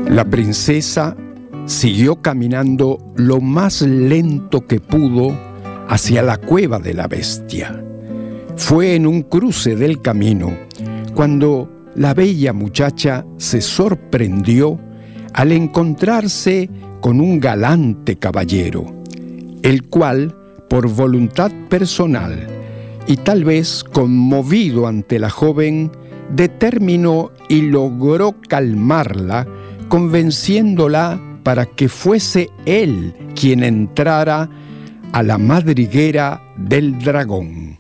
La princesa siguió caminando lo más lento que pudo hacia la cueva de la bestia. Fue en un cruce del camino cuando la bella muchacha se sorprendió al encontrarse con un galante caballero, el cual, por voluntad personal y tal vez conmovido ante la joven, determinó y logró calmarla, convenciéndola para que fuese él quien entrara a la madriguera del dragón.